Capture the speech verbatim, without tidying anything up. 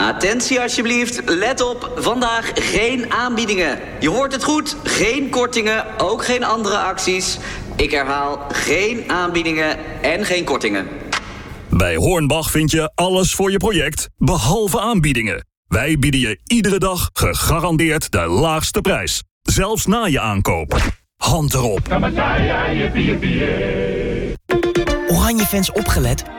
Attentie alsjeblieft, let op, vandaag geen aanbiedingen. Je hoort het goed, geen kortingen, ook geen andere acties. Ik herhaal, geen aanbiedingen en geen kortingen. Bij Hornbach vind je alles voor je project, behalve aanbiedingen. Wij bieden je iedere dag gegarandeerd de laagste prijs. Zelfs na je aankoop. Hand erop. Oranje-fans opgelet.